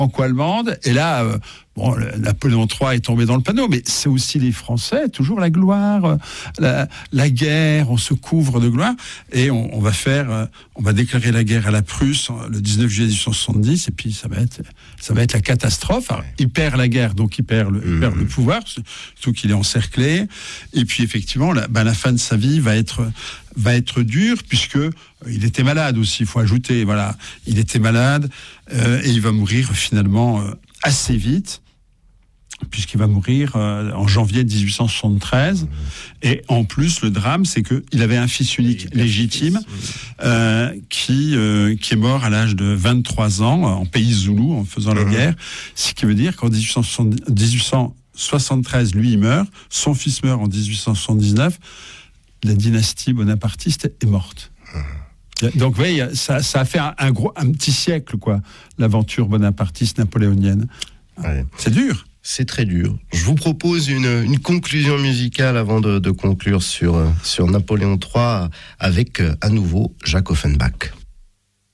franco-allemande. Et là, Napoléon III est tombé dans le panneau, mais c'est aussi les Français, toujours la gloire, la guerre, on se couvre de gloire, et on va déclarer la guerre à la Prusse le 19 juillet 1870, et puis ça va être la catastrophe. Alors, il perd la guerre, donc il perd le pouvoir, surtout qu'il est encerclé, et puis effectivement, la fin de sa vie va être dure, puisque il était malade aussi, il faut ajouter, voilà, il était malade, et il va mourir finalement assez vite, puisqu'il va mourir en janvier 1873. Et en plus, le drame, c'est qu'il avait un fils unique légitime qui est mort à l'âge de 23 ans en pays zoulou, en faisant la guerre. Ce qui veut dire qu'en 1873, lui, il meurt. Son fils meurt en 1879. La dynastie bonapartiste est morte. Donc, vous voyez, ça a fait un petit siècle, quoi, l'aventure bonapartiste napoléonienne. Ouais. C'est dur. C'est très dur. Je vous propose une conclusion musicale avant de conclure sur Napoléon III avec à nouveau Jacques Offenbach.